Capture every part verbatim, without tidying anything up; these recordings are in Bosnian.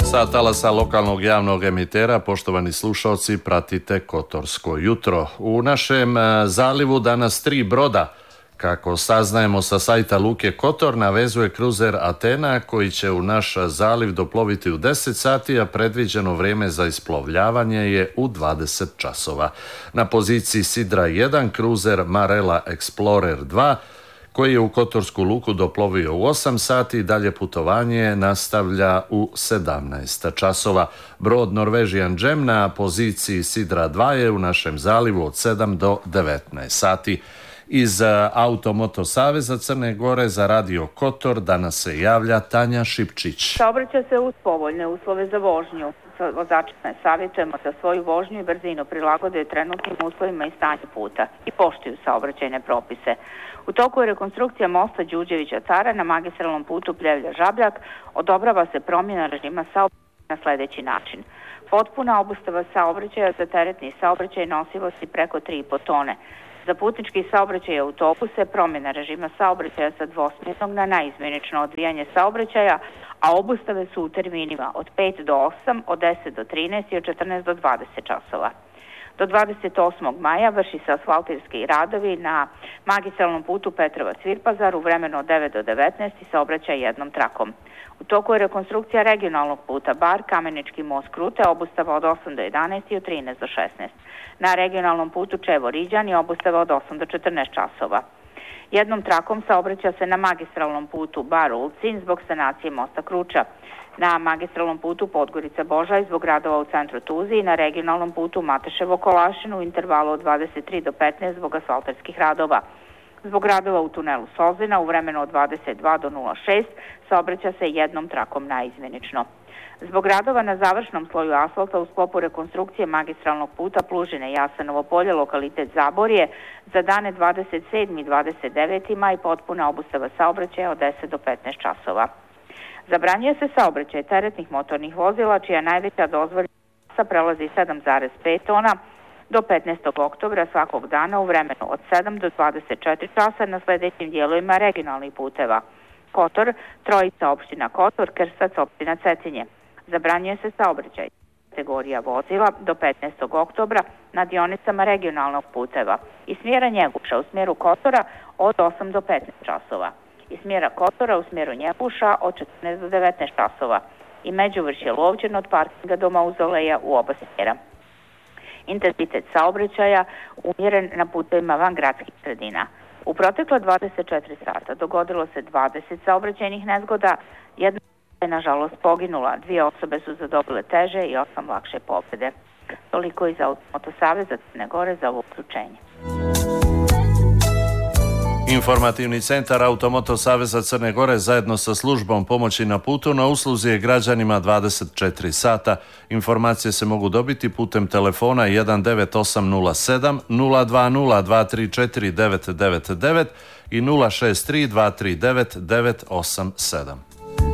Sa talasa lokalnog javnog emitera, poštovani slušalci, pratite Kotorsko jutro. U našem zalivu danas tri broda. Kako saznajemo sa sajta Luke Kotor, navezuje kruzer Atena koji će u naš zaliv doploviti u deset sati, a predviđeno vrijeme za isplovljavanje je u dvadeset časova. Na poziciji Sidra jedan kruzer Marella Explorer dva, koji je u Kotorsku luku doplovio u osam sati, dalje putovanje nastavlja u sedamnaest časova. Brod Norwegian Gem na poziciji Sidra dva je u našem zalivu od sedam do devetnaest sati. Iz Automoto Saveza Crne Gore za Radio Kotor danas se javlja Tanja Šipčić. Saobraća se uz povoljne uslove za vožnju. Vozačima savjetujemo da svoju vožnju i brzinu prilagode trenutnim uslovima i stanju puta i poštuju saobraćajne propise. U toku je rekonstrukcija mosta Đuđevića Cara na magistralnom putu Pljevlja-Žabljak. Odobrava se promjena režima saobraćaja na sljedeći način. Potpuna obustava saobraćaja za teretni saobraćaj nosivosti preko tri i po tone. Za putnički saobraćaj i autobuse promjena režima saobraćaja sa dvosmjernog na naizmjenično odvijanje saobraćaja, a obustave su u terminima od pet do osam, od deset do trinaest i od četrnaest do dvadeset časova. Do dvadeset osmog maja vrši se asfaltirski radovi na magistralnom putu Petrovac-Virpazar u vremenu od devet do devetnaest i saobraćaj jednom trakom. U toku je rekonstrukcija regionalnog puta Bar, Kamenički most Krute, obustava od osam do jedanaest i od trinaest do šesnaest. Na regionalnom putu Čevo-Riđan je obustava od osam do četrnaest časova. Jednom trakom saobraća se na magistralnom putu Bar-Ulcin zbog sanacije mosta Kruča, na magistralnom putu Podgorica-Božaj zbog radova u centru Tuzi i na regionalnom putu Mateševo-Kolašin u intervalu od dvadeset tri do petnaest zbog asfaltarskih radova. Zbog radova u tunelu Sozina u vremenu od dvadeset dva do nula šest saobraća se jednom trakom naizmjenično. Zbog radova na završnom sloju asfalta u sklopu rekonstrukcije magistralnog puta Plužine Jasenovo polje, lokalitet Zaborje, za dane dvadeset sedmi i dvadeset deveti maj potpuna obustava saobraćaja od deset do petnaest časova. Zabranjuje se saobraćaj teretnih motornih vozila čija najveća dozvoljena masa prelazi sedam zarez pet tona do petnaestog oktobra svakog dana u vremenu od sedam do dvadeset četiri časa na sljedećim dijelovima regionalnih puteva: Kotor, Trojica opština Kotor, Krstac opština Cetinje. Zabranjuje se saobraćaj kategorija vozila do petnaestog oktobra na dionicama regionalnog puteva i smjera Njeguša u smjeru Kotora od osam do petnaest časova i smjera Kotora u smjeru Njeguša od četrnaest do devetnaest časova i Međuvršje Lovćen od parkinga do Mauzoleja u oba smjera. Intenzitet saobraćaja umjeren na putevima van gradskih sredina. U protekla dvadeset četiri sata dogodilo se dvadeset saobraćajnih nezgoda, jedna je nažalost poginula, dvije osobe su zadobile teže i osam lakše povrede. Toliko iz Automoto Saveza Crne Gore za ovo uključenje. Informativni centar Automoto Saveza Crne Gore zajedno sa službom pomoći na putu na usluzi je građanima dvadeset četiri sata. Informacije se mogu dobiti putem telefona jedan devet osam nula sedam nula dva nula dva tri četiri devet devet devet i nula šest tri dva tri devet devet osam sedam.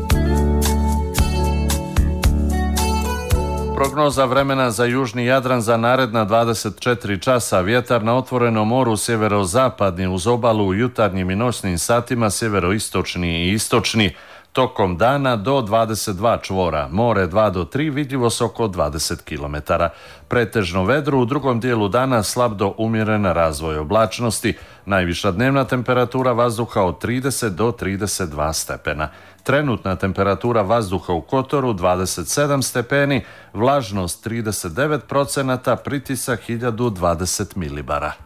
Prognoza vremena za južni Jadran za naredna dvadeset četiri časa. Vjetar na otvorenom moru sjeverozapadni uz obalu u jutarnjim i noćnim satima sjeveroistočni i istočni. Tokom dana do dvadeset dva čvora, more dva do tri, vidljivost oko dvadeset kilometara. Pretežno vedro, u drugom dijelu dana slab do umjeren razvoj oblačnosti. Najviša dnevna temperatura vazduha od trideset do trideset dva stepena. Trenutna temperatura vazduha u Kotoru dvadeset sedam stepeni, vlažnost trideset devet procenata, pritisak hiljadu dvadeset milibara.